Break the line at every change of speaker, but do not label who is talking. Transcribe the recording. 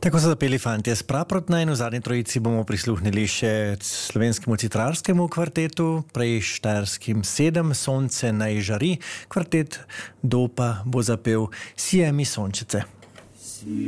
Tako so zapeli fantje s Praprotna in v zadnji trojici bomo prisluhnili še slovenskemu citrarskemu kvartetu, prej štajerskim 7, Sonce naj žari, kvartet Dopa bo zapel Sije mi sončice.